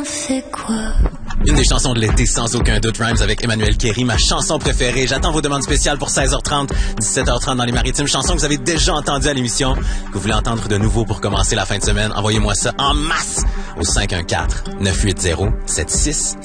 on fait quoi? Une des chansons de l'été, sans aucun doute, Rhymes avec Emmanuel Kéry, ma chanson préférée. J'attends vos demandes spéciales pour 16h30, 17h30 dans les Maritimes. Chanson que vous avez déjà entendue à l'émission, que vous voulez entendre de nouveau pour commencer la fin de semaine. Envoyez-moi ça en masse au 514-980-76